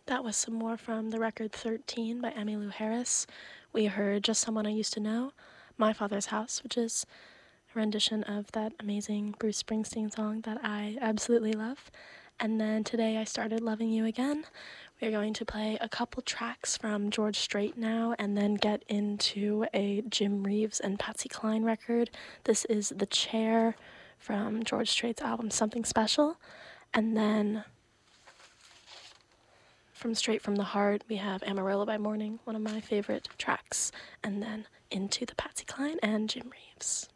That was some more from the record 13 by Emmylou Harris. We heard Just Someone I Used to Know, My Father's House, which is a rendition of that amazing Bruce Springsteen song that I absolutely love. And then today I started Loving You Again. We're going to play a couple tracks from George Strait now and then get into a Jim Reeves and Patsy Cline record. This is The Chair from George Strait's album Something Special. And then from Straight from the Heart, we have Amarillo by Morning, one of my favorite tracks. And then into the Patsy Cline and Jim Reeves.